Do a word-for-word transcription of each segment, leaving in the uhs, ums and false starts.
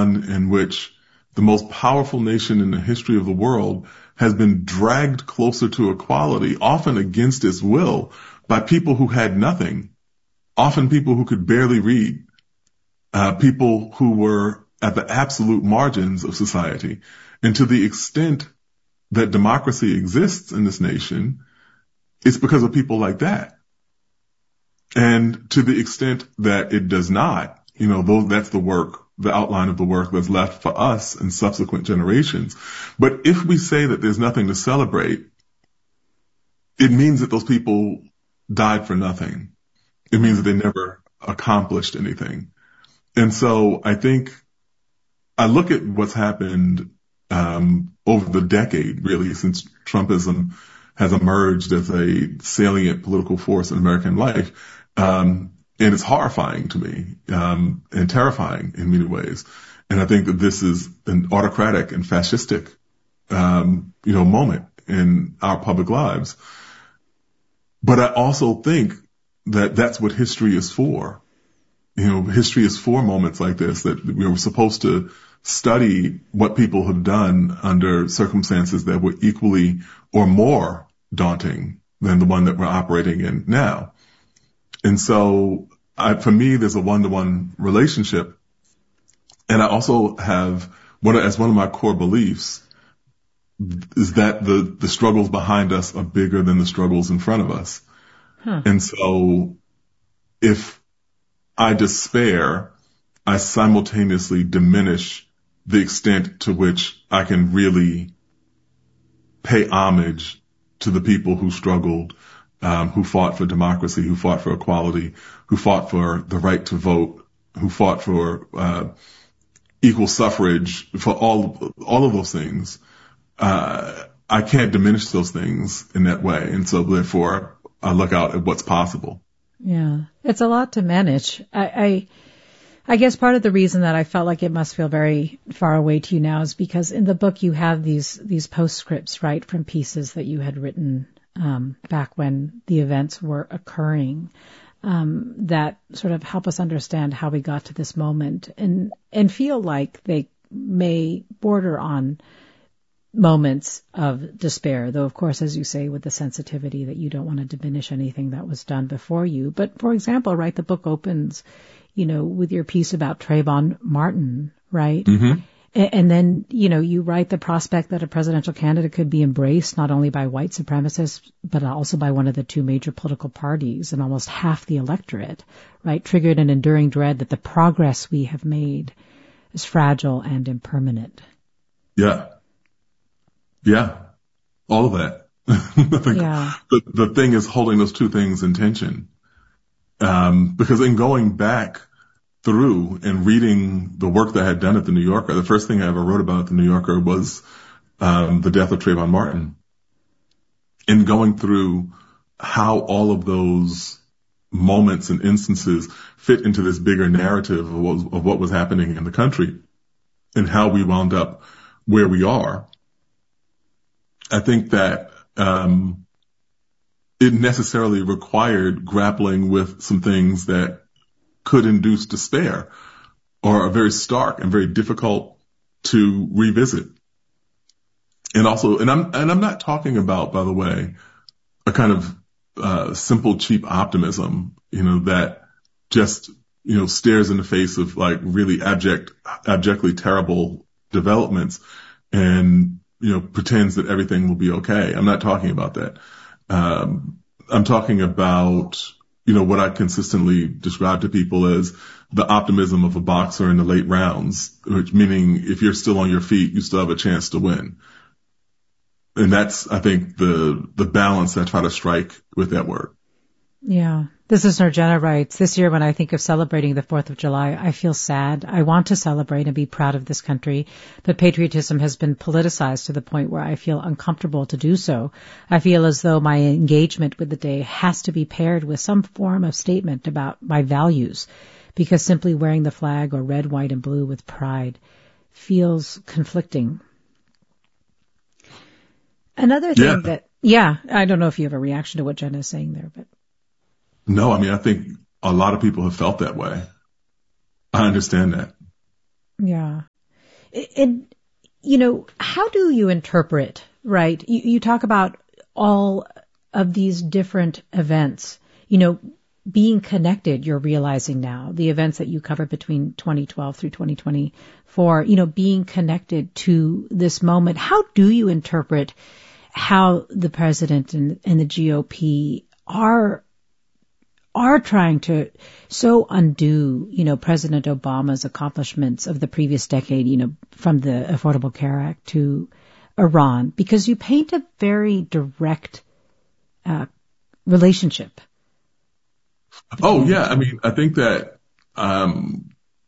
in which the most powerful nation in the history of the world has been dragged closer to equality, often against its will, by people who had nothing, often people who could barely read, uh, people who were at the absolute margins of society. And to the extent that democracy exists in this nation, it's because of people like that. And to the extent that it does not, you know, those, that's the work, the outline of the work that's left for us and subsequent generations. But if we say that there's nothing to celebrate, it means that those people died for nothing. It means that they never accomplished anything. And so I think I look at what's happened um, over the decade, really, since Trumpism has emerged as a salient political force in American life. Um, and it's horrifying to me, um, and terrifying in many ways. And I think that this is an autocratic and fascistic, um, you know, moment in our public lives. But I also think that that's what history is for. You know, history is for moments like this, that we're supposed to study what people have done under circumstances that were equally or more daunting than the one that we're operating in now. And so I, for me, there's a one-to-one relationship. And I also have one as one of my core beliefs is that the, the struggles behind us are bigger than the struggles in front of us. Huh. And so if I despair, I simultaneously diminish the extent to which I can really pay homage to the people who struggled, um, who fought for democracy, who fought for equality, who fought for the right to vote, who fought for uh, equal suffrage, for all all of those things. Uh, I can't diminish those things in that way, and so therefore I look out at what's possible. Yeah, it's a lot to manage. I, I I guess part of the reason that I felt like it must feel very far away to you now is because in the book you have these these postscripts, right, from pieces that you had written um, back when the events were occurring, um, that sort of help us understand how we got to this moment and and feel like they may border on moments of despair, though, of course, as you say, with the sensitivity that you don't want to diminish anything that was done before you. But, for example, right, the book opens, you know, with your piece about Trayvon Martin, right? Mm-hmm. And, and then, you know, you write the prospect that a presidential candidate could be embraced not only by white supremacists, but also by one of the two major political parties and almost half the electorate, right, triggered an enduring dread that the progress we have made is fragile and impermanent. Yeah. Yeah, all of that. the, yeah. the, the thing is holding those two things in tension. Um, because in going back through and reading the work that I had done at the New Yorker, the first thing I ever wrote about at the New Yorker was um, the death of Trayvon Martin. And going through how all of those moments and instances fit into this bigger narrative of what, of what was happening in the country and how we wound up where we are. I think that um, it necessarily required grappling with some things that could induce despair or are very stark and very difficult to revisit. And also, and I'm and I'm not talking about, by the way, a kind of uh, simple, cheap optimism, you know, that just, you know, stares in the face of like really abject, abjectly terrible developments and, you know, pretends that everything will be okay. I'm not talking about that. Um, I'm talking about, you know, what I consistently describe to people as the optimism of a boxer in the late rounds, which meaning if you're still on your feet, you still have a chance to win. And that's, I think, the, the balance I try to strike with that word. Yeah. This is Jenna writes, this year when I think of celebrating the fourth of July, I feel sad. I want to celebrate and be proud of this country, but patriotism has been politicized to the point where I feel uncomfortable to do so. I feel as though my engagement with the day has to be paired with some form of statement about my values, because simply wearing the flag or red, white, and blue with pride feels conflicting. Another thing yeah. that, yeah, I don't know if you have a reaction to what Jenna is saying there, but. No, I mean, I think a lot of people have felt that way. I understand that. Yeah. And, you know, how do you interpret, right? You, you talk about all of these different events, you know, being connected, you're realizing now, the events that you covered between twenty twelve through twenty twenty-four, you know, being connected to this moment. How do you interpret how the president and, and the G O P are are trying to so undo, you know, President Obama's accomplishments of the previous decade, you know, from the Affordable Care Act to Iran? Because you paint a very direct uh, relationship. Oh, yeah. I mean, I think that, um,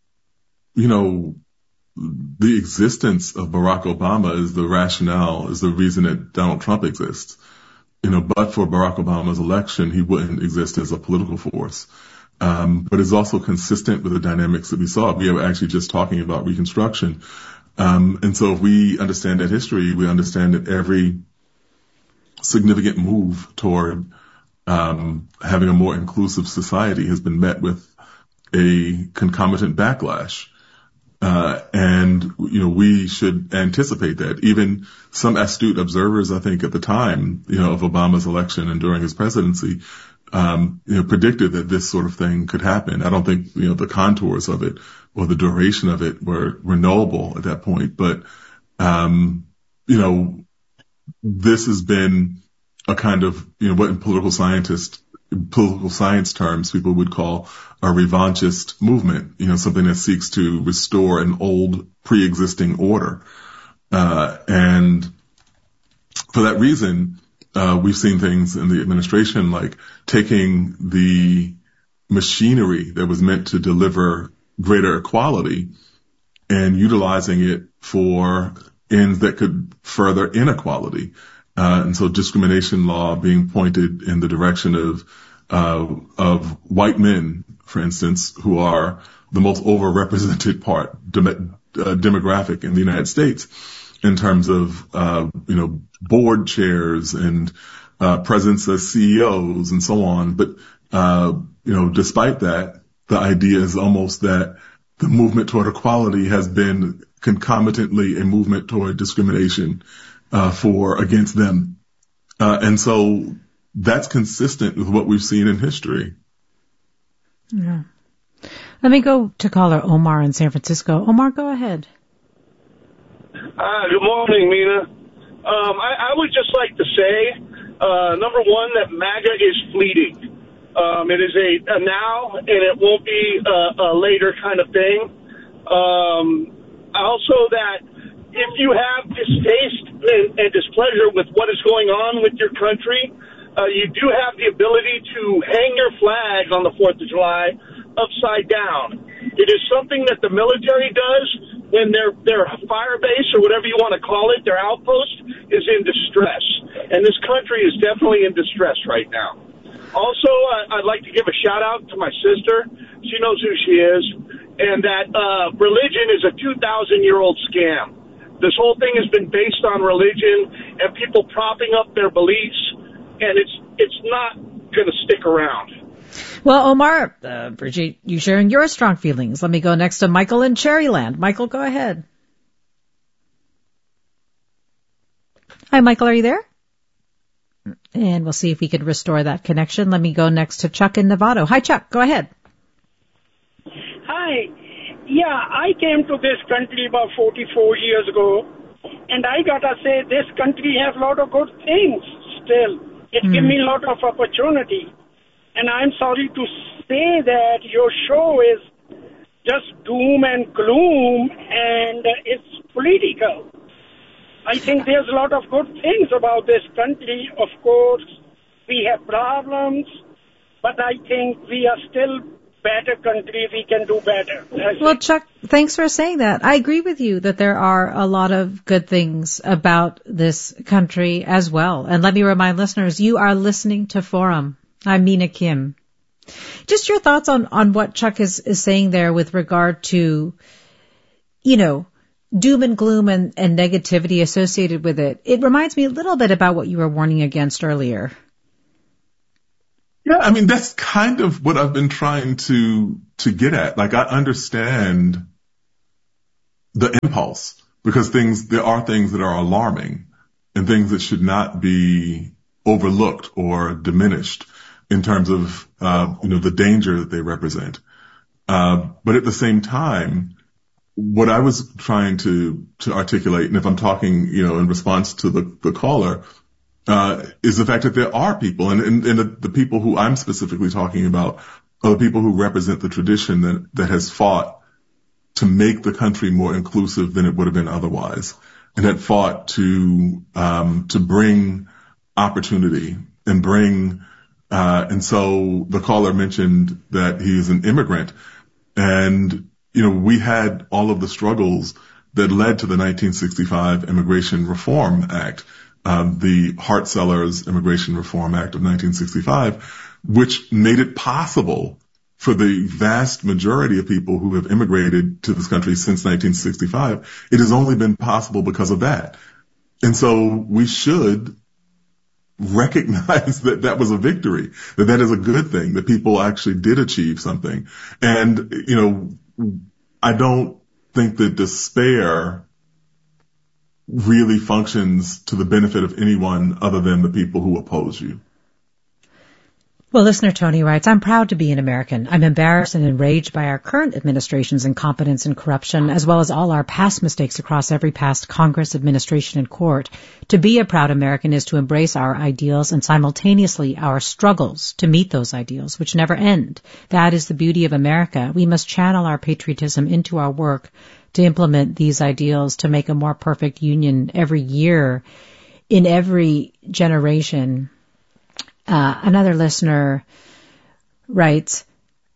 you know, the existence of Barack Obama is the rationale, is the reason that Donald Trump exists. You know, but for Barack Obama's election, he wouldn't exist as a political force. Um, but it's also consistent with the dynamics that we saw. We were actually just talking about Reconstruction. Um, and so if we understand that history, we understand that every significant move toward um, having a more inclusive society has been met with a concomitant backlash. Uh, and, you know, we should anticipate that. Even some astute observers, I think, at the time, you know, of Obama's election and during his presidency, um, you know, predicted that this sort of thing could happen. I don't think, you know, the contours of it or the duration of it were, were knowable at that point. But, um, you know, this has been a kind of, you know, what in political scientists, political science terms, people would call a revanchist movement, you know, something that seeks to restore an old pre-existing order. Uh, and for that reason, uh, we've seen things in the administration like taking the machinery that was meant to deliver greater equality and utilizing it for ends that could further inequality. Uh, and so discrimination law being pointed in the direction of, uh, of white men, for instance, who are the most overrepresented part, dem- uh, demographic in the United States in terms of, uh, you know, board chairs and, uh, presence as C E Os and so on. But, uh, you know, despite that, the idea is almost that the movement toward equality has been concomitantly a movement toward discrimination Uh, for against them. Uh, and so that's consistent with what we've seen in history. Yeah. Let me go to caller Omar in San Francisco. Omar, go ahead. Uh, good morning, Nina. Um, I, I would just like to say, uh, number one, that MAGA is fleeting. Um, it is a, a now, and it won't be a, a later kind of thing. Um, also that if you have distaste and, and displeasure with what is going on with your country, uh, you do have the ability to hang your flag on the fourth of July upside down. It is something that the military does when their their fire base, or whatever you want to call it, their outpost, is in distress. And this country is definitely in distress right now. Also, uh, I'd like to give a shout-out to my sister. She knows who she is. And that uh, religion is a two thousand year old scam. This whole thing has been based on religion and people propping up their beliefs, and it's it's not going to stick around. Well, Omar, uh, Bridget, you sharing your strong feelings. Let me go next to Michael in Cherryland. Michael, go ahead. Hi, Michael, are you there? And we'll see if we could restore that connection. Let me go next to Chuck in Novato. Hi, Chuck, go ahead. Hi. Yeah, I came to this country about forty-four years ago, and I gotta say this country has a lot of good things still. It mm. gives me a lot of opportunity. And I'm sorry to say that your show is just doom and gloom, and it's political. I think there's a lot of good things about this country. Of course, we have problems, but I think we are still better country, we can do better. Well, Chuck, thanks for saying that. I agree with you that there are a lot of good things about this country as well. And let me remind listeners, you are listening to Forum. I'm Mina Kim. Just your thoughts on, on what Chuck is, is saying there with regard to, you know, doom and gloom and, and negativity associated with it. It reminds me a little bit about what you were warning against earlier. Yeah, I mean, that's kind of what I've been trying to, to get at. Like, I understand the impulse, because things, there are things that are alarming and things that should not be overlooked or diminished in terms of, uh, you know, the danger that they represent. Uh, but at the same time, what I was trying to, to articulate, and if I'm talking, you know, in response to the, the caller, uh, is the fact that there are people, and, and, and the, the people who I'm specifically talking about are the people who represent the tradition that, that has fought to make the country more inclusive than it would have been otherwise, and had fought to, um, to bring opportunity and bring, uh, and so the caller mentioned that he's an immigrant, and you know, we had all of the struggles that led to the nineteen sixty-five Immigration Reform Act, um, the Hart-Sellers Immigration Reform Act of nineteen sixty-five, which made it possible for the vast majority of people who have immigrated to this country since nineteen sixty-five. It has only been possible because of that. And so we should recognize that that was a victory, that that is a good thing, that people actually did achieve something. And, you know, I don't think that despair really functions to the benefit of anyone other than the people who oppose you. Well, listener Tony writes, I'm proud to be an American. I'm embarrassed and enraged by our current administration's incompetence and corruption, as well as all our past mistakes across every past Congress, administration, and court. To be a proud American is to embrace our ideals and simultaneously our struggles to meet those ideals, which never end. That is the beauty of America. We must channel our patriotism into our work to implement these ideals, to make a more perfect union every year, in every generation. Uh, another listener writes,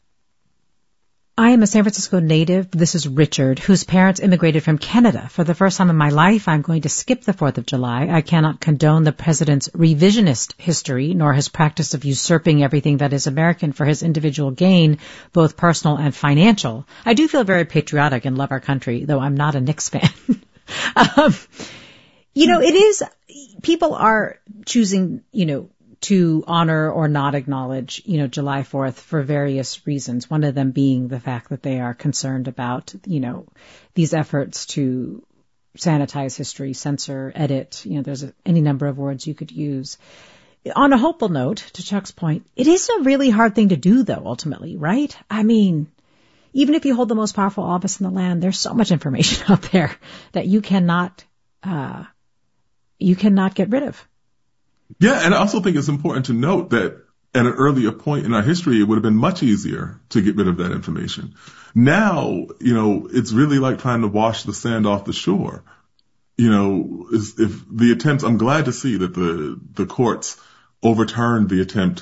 I am a San Francisco native. This is Richard, whose parents immigrated from Canada. For the first time in my life, I'm going to skip the fourth of July. I cannot condone the president's revisionist history, nor his practice of usurping everything that is American for his individual gain, both personal and financial. I do feel very patriotic and love our country, though I'm not a Knicks fan. um, you know, it is, people are choosing, you know, to honor or not acknowledge, you know, July fourth for various reasons. One of them being the fact that they are concerned about, you know, these efforts to sanitize history, censor, edit. You know, there's a, any number of words you could use. On a hopeful note, to Chuck's point, it is a really hard thing to do, though, ultimately, right? I mean, even if you hold the most powerful office in the land, there's so much information out there that you cannot, uh, you cannot get rid of. Yeah, and I also think it's important to note that at an earlier point in our history, it would have been much easier to get rid of that information. Now, you know, it's really like trying to wash the sand off the shore. You know, if the attempts, I'm glad to see that the, the courts overturned the attempt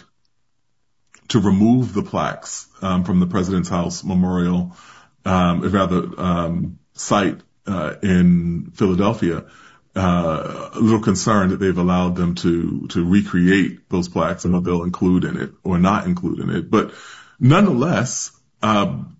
to remove the plaques um, from the President's House Memorial, um, rather um, site uh, in Philadelphia. Uh, a little concerned that they've allowed them to, to recreate those plaques and what they'll include in it or not include in it. But nonetheless, um,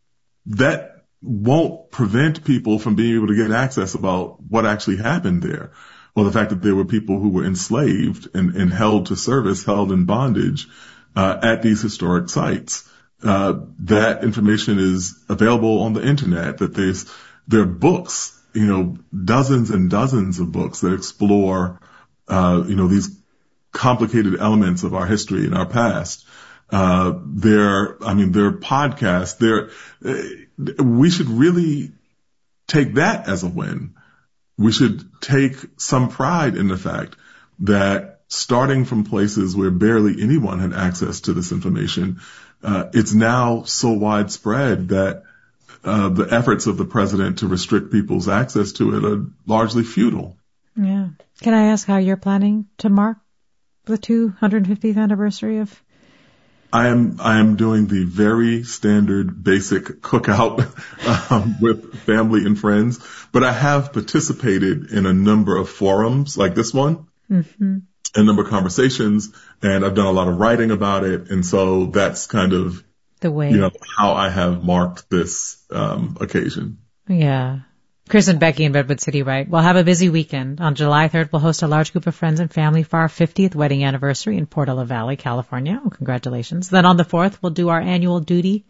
that won't prevent people from being able to get access about what actually happened there, or the fact that there were people who were enslaved and, and held to service, held in bondage, uh, at these historic sites. Uh, that information is available on the internet, that there's, there are books, you know, dozens and dozens of books that explore, uh, you know, these complicated elements of our history and our past. Uh, there, I mean, there are podcasts there. Uh, we should really take that as a win. We should take some pride in the fact that starting from places where barely anyone had access to this information, uh, it's now so widespread that Uh, the efforts of the president to restrict people's access to it are largely futile. Yeah. Can I ask how you're planning to mark the two hundred fiftieth anniversary of? I am, I am doing the very standard basic cookout um, with family and friends, but I have participated in a number of forums like this one, mm-hmm. a number of conversations, and I've done a lot of writing about it. And so that's kind of the way, you know, how I have marked this um, occasion. Yeah. Chris and Becky in Redwood City write, we'll have a busy weekend. On July third, we'll host a large group of friends and family for our fiftieth wedding anniversary in Portola Valley, California. Oh, congratulations. Then on the fourth, we'll do our annual duty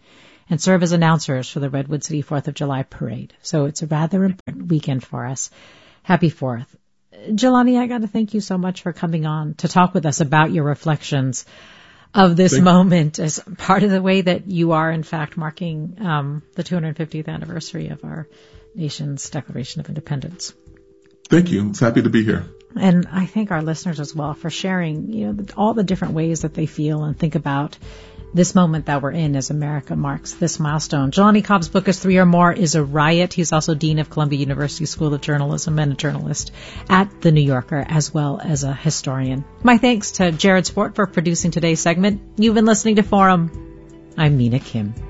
and serve as announcers for the Redwood City fourth of July parade. So it's a rather important weekend for us. Happy fourth. Jelani, I got to thank you so much for coming on to talk with us about your reflections of this thank moment as part of the way that you are, in fact, marking um, the two hundred fiftieth anniversary of our nation's Declaration of Independence. Thank you. It's happy to be here. And I thank our listeners as well for sharing, you know, all the different ways that they feel and think about this moment that we're in as America marks this milestone. Jelani Cobb's book is Three or More is a Riot. He's also Dean of Columbia University School of Journalism and a journalist at The New Yorker, as well as a historian. My thanks to Jared Sport for producing today's segment. You've been listening to Forum. I'm Mina Kim.